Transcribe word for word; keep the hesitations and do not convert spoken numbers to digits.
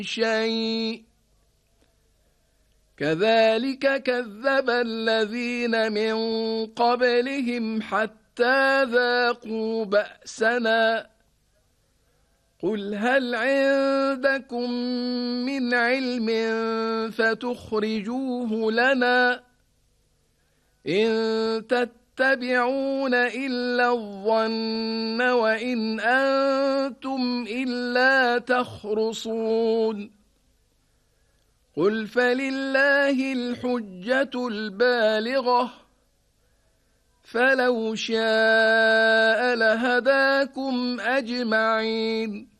شيء كذلك كذب الذين من قبلهم حتى ذاقوا بأسنا قل هل عندكم من علم فتخرجوه لنا إن تتبعون إلا الظن وإن أنتم إلا تخرصون قل فلله الحجة البالغة فلو شاء لهداكم أجمعين